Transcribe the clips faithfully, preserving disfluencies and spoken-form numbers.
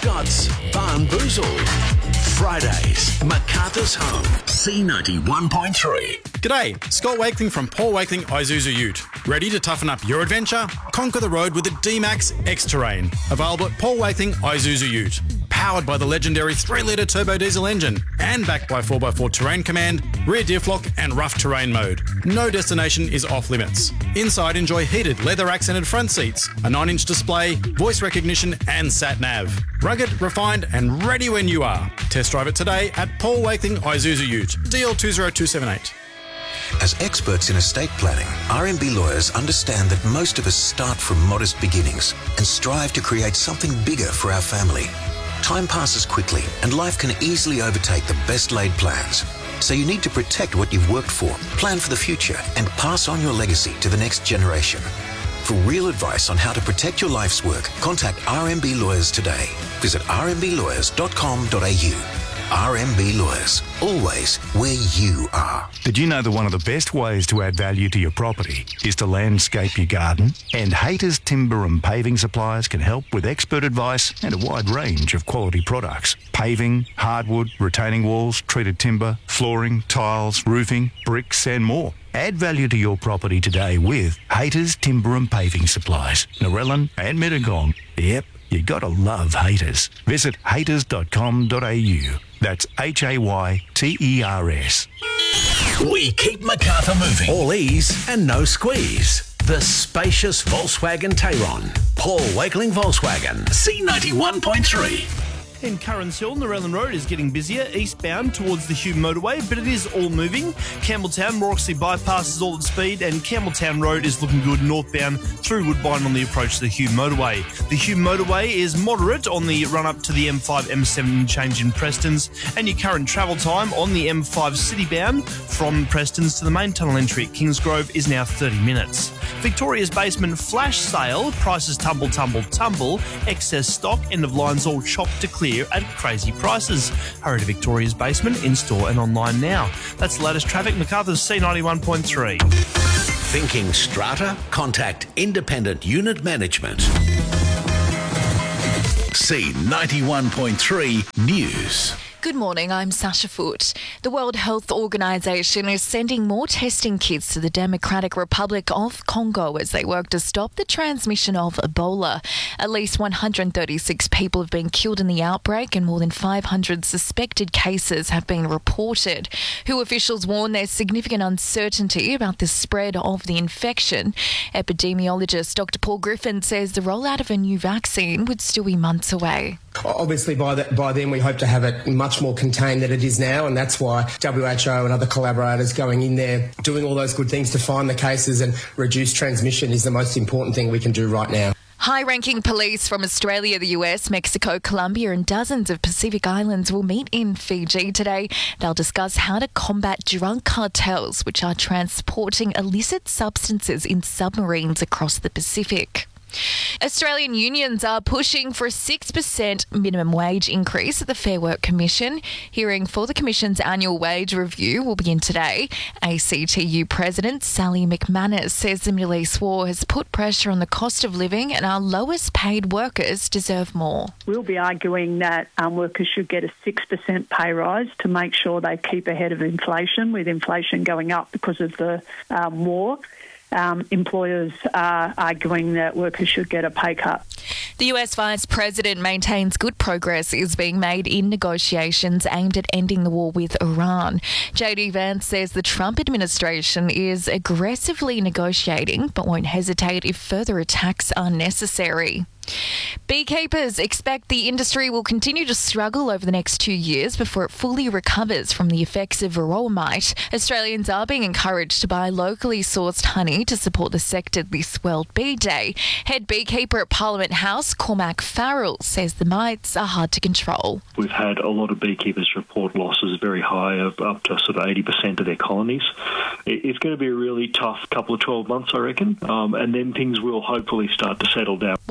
Scott's Barnboozled. Fridays, Macarthur's Home. C ninety-one point three. G'day, Scott Wakeling from Paul Wakeling Isuzu Ute. Ready to toughen up your adventure? Conquer the road with the D-Max X-Terrain. Available at Paul Wakeling Isuzu Ute. Powered by the legendary three litre turbo diesel engine and backed by four by four terrain command, rear diff lock and rough terrain mode. No destination is off limits. Inside, enjoy heated leather accented front seats, a nine inch display, voice recognition and sat nav. Rugged, refined and ready when you are. Test drive it today at Paul Wakeling Isuzu Ute. D L two zero two seven eight. As experts in estate planning, R M B lawyers understand that most of us start from modest beginnings and strive to create something bigger for our family. Time passes quickly and life can easily overtake the best laid plans. So you need to protect what you've worked for, plan for the future and pass on your legacy to the next generation. For real advice on how to protect your life's work, contact R M B Lawyers today. Visit r m b lawyers dot com dot a u. R M B Lawyers, always where you are. Did you know that one of the best ways to add value to your property is to landscape your garden? And Haters Timber and Paving Suppliers can help with expert advice and a wide range of quality products. Paving, hardwood, retaining walls, treated timber, flooring, tiles, roofing, bricks and more. Add value to your property today with Haters Timber and Paving Supplies, Narellan and Mittagong. Yep, you gotta love Haters. Visit haters dot com dot a u. That's H A Y T E R S. We keep Macarthur moving. All ease and no squeeze. The spacious Volkswagen Tayron. Paul Wakeling Volkswagen. C ninety-one point three. In Currans Hill, Narellan Road is getting busier eastbound towards the Hume motorway, but it is all moving. Campbelltown, Mooroxley bypass is all at speed, and Campbelltown Road is looking good northbound through Woodbine on the approach to the Hume motorway. The Hume motorway is moderate on the run up to the M five M seven change in Prestons, and your current travel time on the M five citybound from Prestons to the main tunnel entry at Kingsgrove is now thirty minutes. Victoria's Basement flash sale, prices tumble, tumble, tumble, excess stock, end of lines all chopped to clear at crazy prices. Hurry to Victoria's Basement, in-store and online now. That's the latest traffic. Macarthur's C ninety-one point three. Thinking strata? Contact Independent Unit Management. C ninety-one point three News. Good morning, I'm Sasha Foote. The World Health Organization is sending more testing kits to the Democratic Republic of Congo as they work to stop the transmission of Ebola. At least one hundred thirty-six people have been killed in the outbreak and more than five hundred suspected cases have been reported. W H O officials warn there's significant uncertainty about the spread of the infection. Epidemiologist Doctor Paul Griffin says the rollout of a new vaccine would still be months away. Obviously, by, the, by then we hope to have it much more contained than it is now, and that's why W H O and other collaborators going in there, doing all those good things to find the cases and reduce transmission is the most important thing we can do right now. High-ranking police from Australia, the U S, Mexico, Colombia and dozens of Pacific islands will meet in Fiji today. They'll discuss how to combat drug cartels, which are transporting illicit substances in submarines across the Pacific. Australian unions are pushing for a six percent minimum wage increase at the Fair Work Commission. Hearing for the Commission's annual wage review will begin today. A C T U President Sally McManus says the Middle East war has put pressure on the cost of living and our lowest paid workers deserve more. We'll be arguing that um, workers should get a six percent pay rise to make sure they keep ahead of inflation, with inflation going up because of the um, war. Um, employers are arguing that workers should get a pay cut. The U S Vice President maintains good progress is being made in negotiations aimed at ending the war with Iran. J D Vance says the Trump administration is aggressively negotiating but won't hesitate if further attacks are necessary. Beekeepers expect the industry will continue to struggle over the next two years before it fully recovers from the effects of varroa mite. Australians are being encouraged to buy locally sourced honey to support the sector this World Bee Day. Head beekeeper at Parliament House, Cormac Farrell, says the mites are hard to control. We've had a lot of beekeepers report losses very high, of up to sort of eighty percent of their colonies. It's going to be a really tough couple of twelve months, I reckon, um, and then things will hopefully start to settle down. One man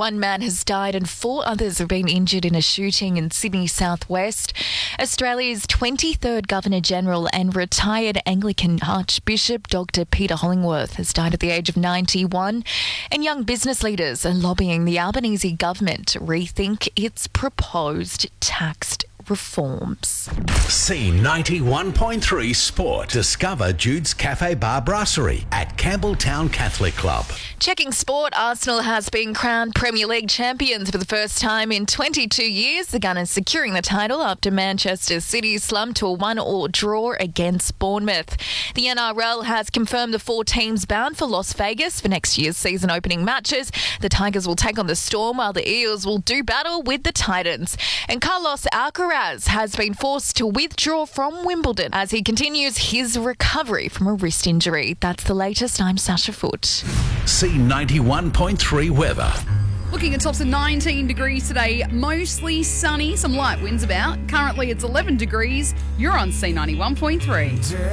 has died and four others have been injured in a shooting in Sydney southwest. Australia's twenty-third Governor-General and retired Anglican Archbishop Doctor Peter Hollingworth has died at the age of ninety-one, and young business leaders are lobbying the Albanese government to rethink its proposed tax reforms. C ninety-one point three Sport. Discover Jude's Cafe Bar Brasserie at Campbelltown Catholic Club. Checking sport, Arsenal has been crowned Premier League champions for the first time in twenty-two years. The Gunners securing the title after Manchester City slumped to a one-all draw against Bournemouth. The N R L has confirmed the four teams bound for Las Vegas for next year's season opening matches. The Tigers will take on the Storm while the Eels will do battle with the Titans. And Carlos Alcaraz has been forced to withdraw from Wimbledon as he continues his recovery from a wrist injury. That's the latest. I'm Sasha Foote. C ninety-one point three weather. Looking at tops of nineteen degrees today, mostly sunny, some light winds about. Currently it's eleven degrees. You're on C ninety-one point three.